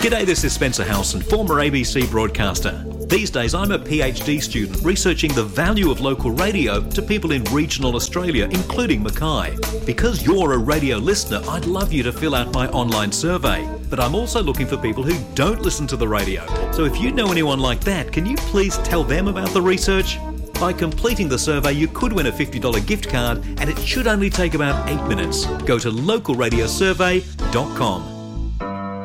G'day, this is Spencer Howson, former ABC broadcaster. These days I'm a PhD student researching the value of local radio to people in regional Australia, including Mackay. Because you're a radio listener, I'd love you to fill out my online survey. But I'm also looking for people who don't listen to the radio. So if you know anyone like that, can you please tell them about the research? By completing the survey, you could win a $50 gift card, and it should only take about 8 minutes. Go to localradiosurvey.com.